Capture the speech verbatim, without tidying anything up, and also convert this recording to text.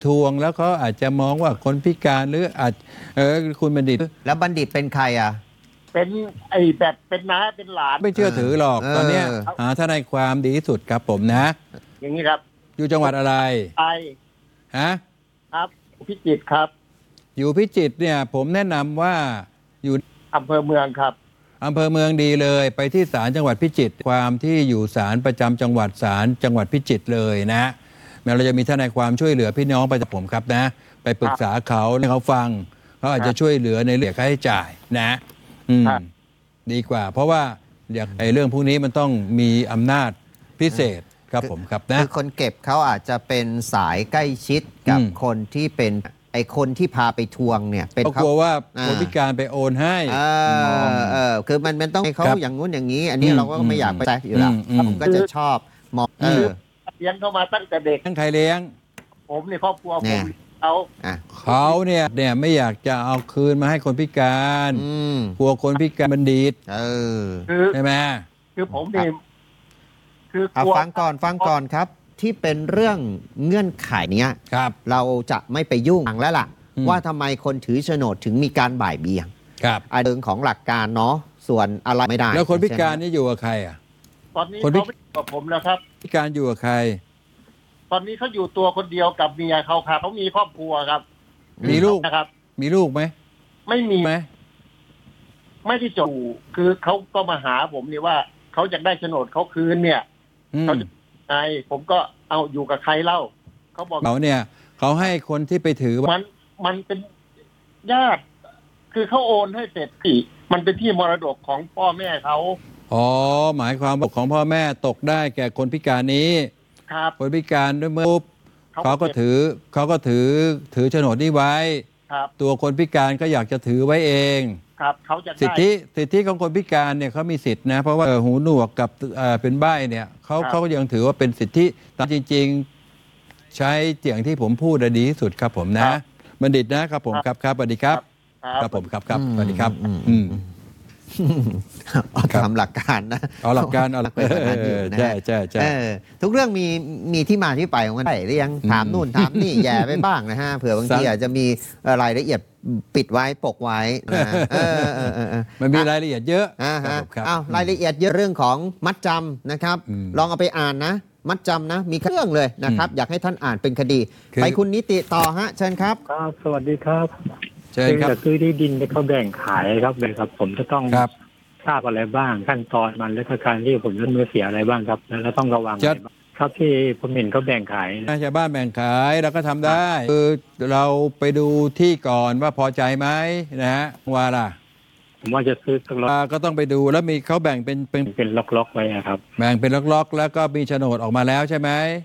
ทวงแล้วเขาอาจจะมองว่าคนพิการหรืออาจเออคุณบัณฑิตแล้วบัณฑิตเป็นใครอ่ะเป็นไอ้แบบเป็นน้าเป็นหลานไม่เชื่อถือหรอกเออตอนเนี้ยหาทนายความดีที่สุดครับผมนะอย่างนี้ครับอยู่จังหวัดอะไรไอฮะครับพิจิตรครับอยู่พิจิตรเนี่ยผมแนะนำว่าอยู่อำเภอเมืองครับอำเภอเมืองดีเลยไปที่ศาลจังหวัดพิจิตรความที่อยู่ศาลประจำจังหวัดศาลจังหวัดพิจิตรเลยนะแม้เราจะมีทนายความช่วยเหลือพี่น้องไปจากผมครับนะ ไปปรึกษาเขาให้เขาฟังเขาอาจจะช่วยเหลือในเรื่องค่าใช้จ่ายนะอืมดีกว่า เพราะว่าอย่างไอ้เรื่องพวกนี้มันต้องมีอำนาจพิเศษครับผมครับนะคือคนเก็บเขาอาจจะเป็นสายใกล้ชิดกับอืมคนที่เป็นไอคนที่พาไปทวงเนี่ยเป็นเขากลัวว่าอ่าคนพิการไปโอนให้เออเออคือมันมันต้องให้เขาครับอย่างงู้นอย่างนี้ อันนี้อืมเราก็ไม่อยากไปแซะอยู่แล้วอืมอืมผมก็จะชอบมองเออเลี้ยงเขามาตั้งแต่เด็กทั้งใครเลี้ยงผมในครอบครัวเนี่ผมยเขาอ่ะเขาเนี่ยเนี่ยไม่อยากจะเอาคืนมาให้คนพิการอืมกลัวคนพิการบัณฑิตเออคือใช่ไหมคือผมนี่คือกเอาลัวฟังก่อนฟังก่อนครับ ที่เป็นเรื่องเงื่อนไขเนี้ยครับเราจะไม่ไปยุ่งแล้วล่ะอืมว่าทำไมคนถือโฉนดถึงมีการบ่ายเบี่ยงครับอันเรื่องของหลักการเนาะส่วนอะไรไม่ได้แล้วคนพิการใช่ไหมนี่อยู่กับใครอ่ะตอนนี้คนพิเขาไม่อยู่กับผมแล้วครับพิการอยู่กับใครตอนนี้เขาอยู่ตัวคนเดียวกับเมียเขาครับเขามีครอบครัวครับมีลูกนะครับมีลูกไหมไม่มีไหมไม่ได้จบคือเขาก็มาหาผมนี่ว่าเขาอยากได้โฉนดเขาคืนเนี่ยอืมเขาจะไงผมก็เอาอยู่กับใครเล่าเขาบอกเขาเนี่ยเขาให้คนที่ไปถือว่ามันมันเป็นญาติคือเขาโอนให้เสร็จที่มันเป็นที่มรดกของพ่อแม่เขาอ๋อหมายความว่าของพ่อแม่ตกได้แก่คนพิการนี้ครับคนพิการด้วยมือปุ๊บเขาเขาก็ถือเขาก็ถือถือโฉนดนี้ไว้ครับตัวคนพิการก็อยากจะถือไว้เองครับเขาจะสิทได้ธิสิทธิของคนพิการเนี่ยเขามีสิทธินะเพราะว่าเอ่อหูหนวกกับเอ่อเป็นใบ้เนี่ยเขาครับเขาก็ยังถือว่าเป็นสิทธิตามจริง ๆ ใช้เสียงที่ผมพูดอะดีที่สุดครับผมนะบัณฑิตนะครับผมครับครับสวัสดีครับครับครับผมครับครับอืมสวัสดีครับอืมอืมเอาครับตามหลักการนะเอาหลักการเอาหลักไปแบบนั้นอยู่นะใช่ฮะใช่ใช่เออทุกเรื่องมีมีที่มาที่ไปของมันได้หรือยังอืมถามนู่นถามนี่ แย่ไปบ้างนะฮะเผื่อบางทีสังอาจจะมีรายละเอียดปิดไว้ปกไว้นะฮะเออเออเออเออมันมีรายละเอียดเยอะอ่าครัฮะบผมครับอ้าวรายละเอียดเยอะเรื่องของมัดจำนะครับอืมลองเอาไปอ่านนะ มัดจำนะ มีเครื่องเลยนะครับ อยากให้ท่านอ่านเป็นคดีคือไปคุณนิติต่อฮะเชิญครับครับ สวัสดีครับเชิญครับจะซื้อที่ดินไปเขาแบ่งขายครับเลยครับ ผมจะต้องครับทราบอะไรบ้าง ขั้นตอนมันและการที่ผมจะมือเสียอะไรบ้างครับ แล้วต้องระวังอะไรบ้างครับที่ผมเห็นเขาแบ่งขายนะชาวบ้านแบ่งขายเราก็ทำได้คือเราไปดูที่ก่อนว่าพอใจไหมนะฮะว่าล่ะผมว่าจะซื้อสักล็อกอ่าก็ต้องไปดูแล้วมีเขาแบ่งเป็นเป็นเป็นล็อกๆไว้อะครับแบ่งเป็นล็อกๆ แล้วก็มีโฉนดออกมาแล้วใช่ไหม